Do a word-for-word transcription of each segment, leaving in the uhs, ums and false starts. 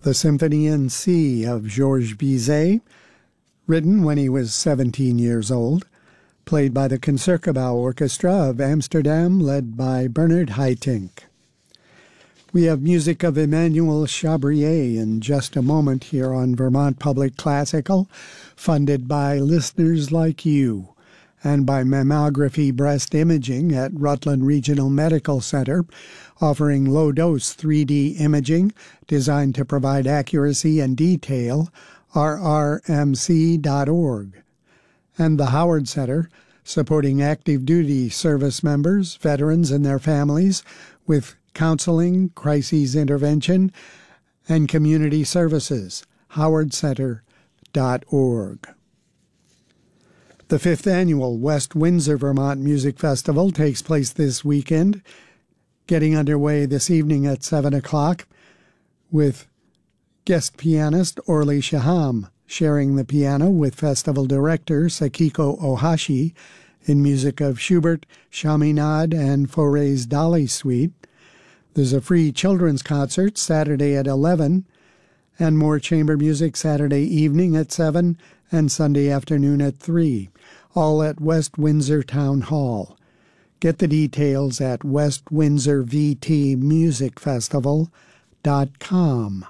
The Symphony in C of Georges Bizet, written when he was seventeen years old, played by the Concertgebouw Orchestra of Amsterdam, led by Bernard Haitink. We have music of Emmanuel Chabrier in just a moment here on Vermont Public Classical, funded by listeners like you, and by Mammography Breast Imaging at Rutland Regional Medical Center, offering low-dose three D imaging designed to provide accuracy and detail, R R M C dot org. And the Howard Center, supporting active duty service members, veterans, and their families with counseling, crises intervention, and community services, howard center dot org. The fifth annual West Windsor, Vermont Music Festival takes place this weekend, getting underway this evening at seven o'clock with guest pianist Orly Shaham sharing the piano with festival director Sakiko Ohashi in music of Schubert, Chaminade, and Fauré's Dolly Suite. There's a free children's concert Saturday at eleven, and more chamber music Saturday evening at seven and Sunday afternoon at three, all at West Windsor Town Hall. Get the details at west windsor v t music festival dot com.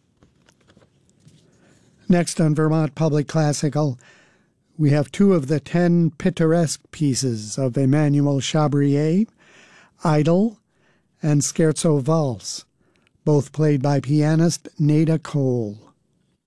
Next on Vermont Public Classical, we have two of the ten pittoresque pieces of Emmanuel Chabrier, Idle and Scherzo Valse, both played by pianist Nada Cole.